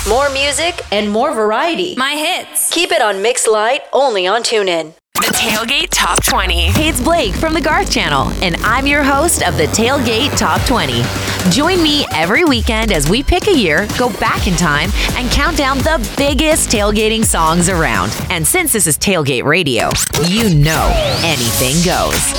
More music and more variety. My hits. Keep it on Mix Light, only on TuneIn. The Tailgate Top 20. Hey, it's Blake from the Garth Channel, and I'm your host of the Tailgate Top 20. Join me every weekend as we pick a year, go back in time, and count down the biggest tailgating songs around. And since this is Tailgate Radio, you know anything goes.